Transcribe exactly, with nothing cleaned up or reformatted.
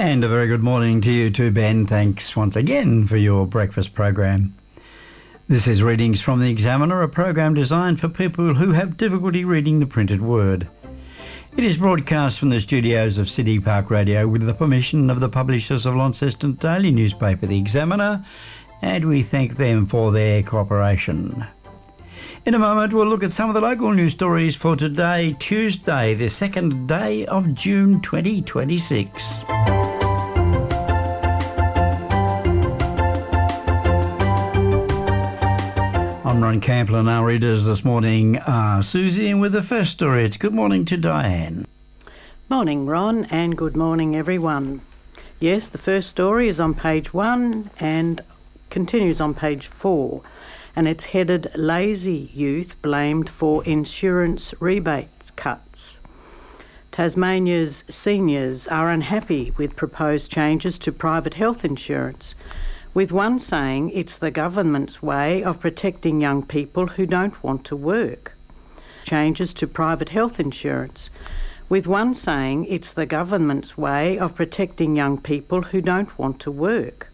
And a very good morning to you too, Ben. Thanks once again for your breakfast program. This is Readings from the Examiner, a program designed for people who have difficulty reading the printed word. It is broadcast from the studios of City Park Radio with the permission of the publishers of Launceston daily newspaper, The Examiner, and we thank them for their cooperation. In a moment, we'll look at some of the local news stories for today, Tuesday, the second day of June twenty twenty-six. I'm Ron Campbell, and our readers this morning are Susie, and with the first story, it's good morning to Diane. Morning, Ron, and good morning, everyone. Yes, the first story is on page one and continues on page four, and it's headed Lazy Youth Blamed for Insurance Rebates Cuts. Tasmania's seniors are unhappy with proposed changes to private health insurance, with one saying it's the government's way of protecting young people who don't want to work. Changes to private health insurance, with one saying it's the government's way of protecting young people who don't want to work.